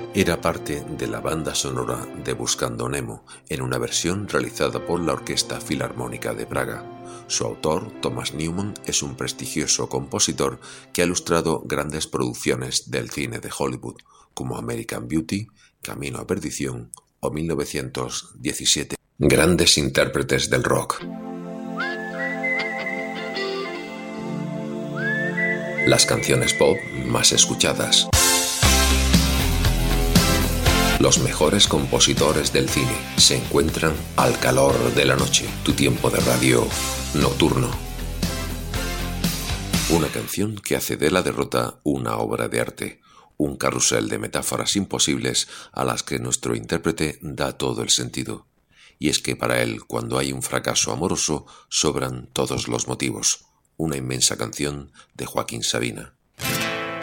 Era parte de la banda sonora de Buscando Nemo, en una versión realizada por la Orquesta Filarmónica de Praga. Su autor, Thomas Newman, es un prestigioso compositor que ha ilustrado grandes producciones del cine de Hollywood, como American Beauty, Camino a Perdición o 1917. Grandes intérpretes del rock. Las canciones pop más escuchadas. Los mejores compositores del cine se encuentran al calor de la noche. Tu tiempo de radio nocturno. Una canción que hace de la derrota una obra de arte. Un carrusel de metáforas imposibles a las que nuestro intérprete da todo el sentido. Y es que para él, cuando hay un fracaso amoroso, sobran todos los motivos. Una inmensa canción de Joaquín Sabina.